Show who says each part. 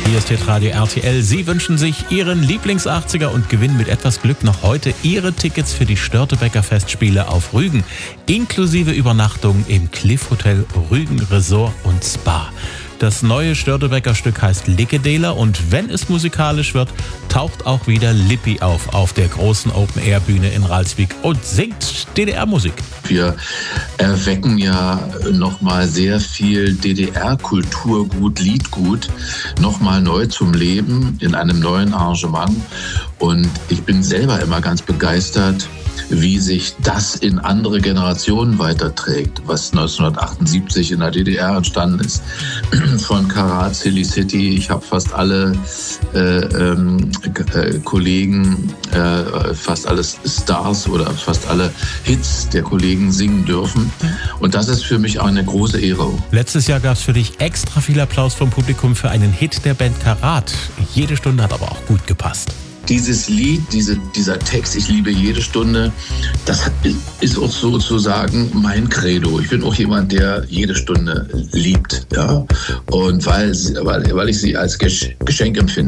Speaker 1: Hier ist Hitradio RTL. Sie wünschen sich Ihren Lieblings-80er und gewinnen mit etwas Glück noch heute Ihre Tickets für die Störtebeker Festspiele auf Rügen. Inklusive Übernachtung im Cliff Hotel Rügen Resort und Spa. Das neue Störtebeker Stück heißt Lickedeler und wenn es musikalisch wird, taucht auch wieder Lippi auf der großen Open-Air-Bühne in Ralswiek und singt DDR-Musik.
Speaker 2: Wir erwecken ja nochmal sehr viel DDR-Kulturgut, Liedgut nochmal neu zum Leben in einem neuen Arrangement. Und ich bin selber immer ganz begeistert, wie sich das in andere Generationen weiterträgt, was 1978 in der DDR entstanden ist. Von Karat, Silly City, ich habe fast alle Kollegen, fast alle Stars oder fast alle Hits der Kollegen singen dürfen. Und das ist für mich auch eine große Ehre.
Speaker 1: Letztes Jahr gab es für dich extra viel Applaus vom Publikum für einen Hit der Band Karat. Jede Stunde hat aber auch gut gepasst.
Speaker 2: Dieses Lied, dieser Text, ich liebe jede Stunde, das ist auch sozusagen mein Credo. Ich bin auch jemand, der jede Stunde liebt, ja. Und weil ich sie als Geschenk empfinde.